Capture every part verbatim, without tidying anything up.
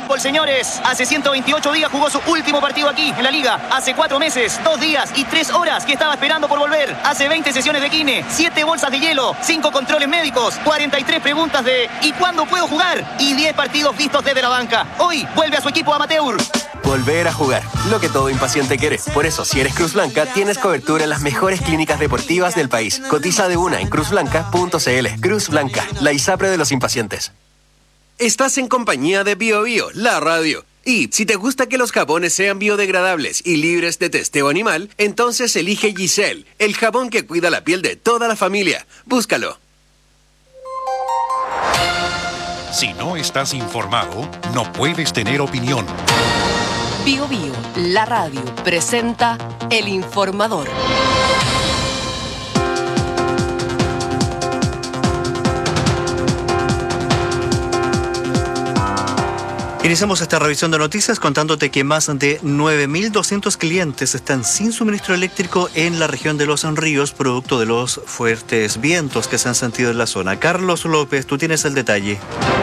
fútbol, señores. Hace ciento veintiocho días jugó su último partido aquí, en la Liga. Hace cuatro meses, dos días y tres horas que estaba esperando por volver. Hace veinte sesiones de kine, siete bolsas de hielo, cinco controles médicos, cuarenta y tres preguntas de ¿y cuándo puedo jugar? Y diez partidos vistos desde la banca. Hoy vuelve a su equipo amateur. Volver a jugar, lo que todo impaciente quiere. Por eso, si eres Cruz Blanca, tienes cobertura en las mejores clínicas deportivas del país. Cotiza de una en cruz blanca punto c l. Cruz Blanca, la ISAPRE de los impacientes. Estás en compañía de Bio Bio, la radio. Y si te gusta que los jabones sean biodegradables y libres de testeo animal, entonces elige Giselle, el jabón que cuida la piel de toda la familia. Búscalo. Si no estás informado, no puedes tener opinión. Bio Bio, la radio, presenta El Informador. Iniciamos esta revisión de noticias contándote que más de nueve mil doscientos clientes están sin suministro eléctrico en la región de Los Ríos, producto de los fuertes vientos que se han sentido en la zona. Carlos López, tú tienes el detalle.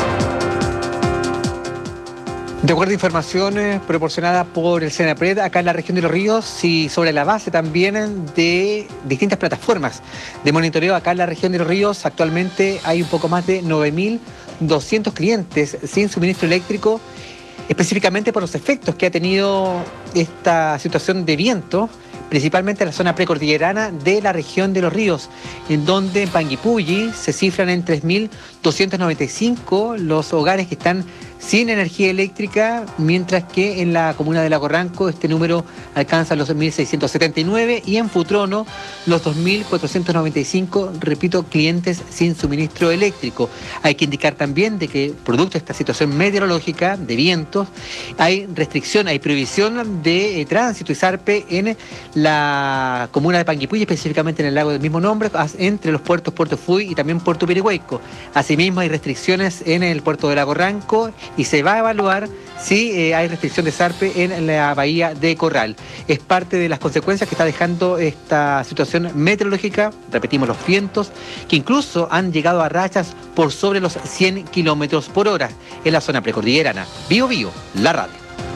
De acuerdo a información proporcionada por el Senapred, acá en la región de Los Ríos y sobre la base también de distintas plataformas de monitoreo acá en la región de Los Ríos, actualmente hay un poco más de nueve mil doscientos clientes sin suministro eléctrico, específicamente por los efectos que ha tenido esta situación de viento, principalmente en la zona precordillerana de la región de Los Ríos, en donde en Panguipulli se cifran en tres mil doscientos noventa y cinco los hogares que están sin energía eléctrica, mientras que en la comuna de Lago Ranco este número alcanza los mil seiscientos setenta y nueve y en Futrono los dos mil cuatrocientos noventa y cinco, repito, clientes sin suministro eléctrico. Hay que indicar también de que producto de esta situación meteorológica de vientos hay restricción, hay prohibición de eh, tránsito y zarpe en la comuna de Panguipulli, específicamente en el lago del mismo nombre, entre los puertos Puerto Fuy y también Puerto Pirihueco. Asimismo hay restricciones en el puerto de Lago Ranco y se va a evaluar si eh, hay restricción de zarpe en la bahía de Corral. Es parte de las consecuencias que está dejando esta situación meteorológica, repetimos, los vientos, que incluso han llegado a rachas por sobre los cien kilómetros por hora en la zona precordillerana. Bio Bio, la radio.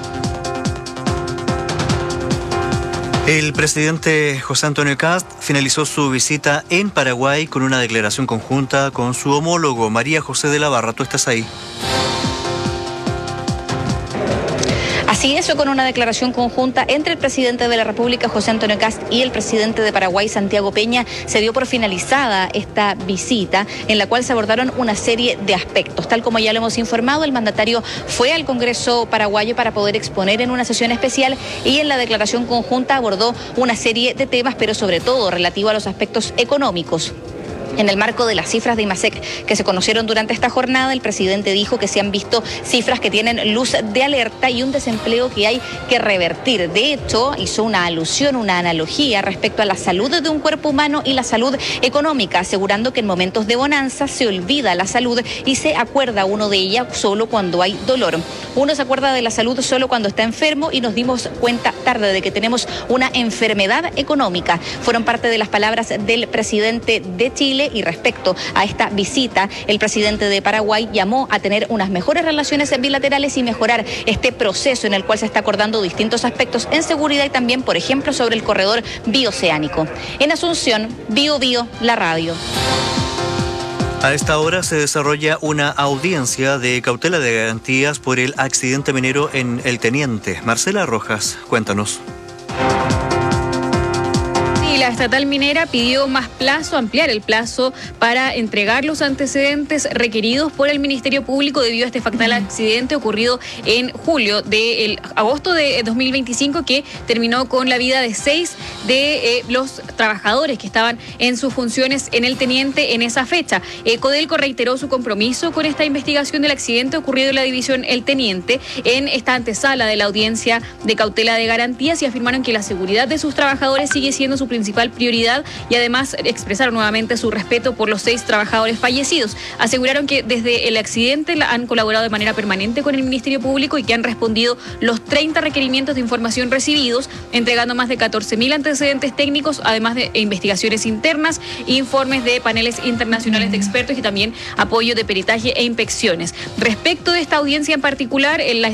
El presidente José Antonio Kast finalizó su visita en Paraguay con una declaración conjunta con su homólogo María José de la Barra. ¿Tú estás ahí? Así es, con una declaración conjunta entre el presidente de la República, José Antonio Kast, y el presidente de Paraguay, Santiago Peña, se dio por finalizada esta visita en la cual se abordaron una serie de aspectos. Tal como ya lo hemos informado, el mandatario fue al Congreso paraguayo para poder exponer en una sesión especial y en la declaración conjunta abordó una serie de temas, pero sobre todo relativo a los aspectos económicos. En el marco de las cifras de IMASEC que se conocieron durante esta jornada, el presidente dijo que se han visto cifras que tienen luz de alerta y un desempleo que hay que revertir. De hecho, hizo una alusión, una analogía respecto a la salud de un cuerpo humano y la salud económica, asegurando que en momentos de bonanza se olvida la salud y se acuerda uno de ella solo cuando hay dolor. Uno se acuerda de la salud solo cuando está enfermo y nos dimos cuenta tarde de que tenemos una enfermedad económica. Fueron parte de las palabras del presidente de Chile. Y respecto a esta visita, el presidente de Paraguay llamó a tener unas mejores relaciones bilaterales y mejorar este proceso en el cual se está acordando distintos aspectos en seguridad y también, por ejemplo, sobre el corredor bioceánico. En Asunción, Bio Bio, la radio. A esta hora se desarrolla una audiencia de cautela de garantías por el accidente minero en El Teniente. Marcela Rojas, cuéntanos. La estatal minera pidió más plazo, ampliar el plazo para entregar los antecedentes requeridos por el Ministerio Público debido a este fatal accidente ocurrido en julio de el, agosto de dos mil veinticinco, que terminó con la vida de seis de eh, los trabajadores que estaban en sus funciones en El Teniente en esa fecha. Eh, Codelco reiteró su compromiso con esta investigación del accidente ocurrido en la división El Teniente en esta antesala de la audiencia de cautela de garantías y afirmaron que la seguridad de sus trabajadores sigue siendo su principal prioridad y además expresaron nuevamente su respeto por los seis trabajadores fallecidos. Aseguraron que desde el accidente han colaborado de manera permanente con el Ministerio Público y que han respondido los treinta requerimientos de información recibidos, entregando más de catorce mil antecedentes técnicos, además de investigaciones internas, informes de paneles internacionales de expertos y también apoyo de peritaje e inspecciones. Respecto de esta audiencia en particular, en la